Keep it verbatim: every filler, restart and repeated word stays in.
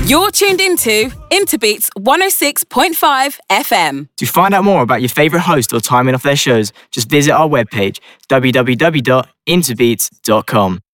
You're tuned into Interbeats one oh six point five F M. To find out more about your favourite host or timing of their shows, just visit our webpage, w w w dot interbeats dot com.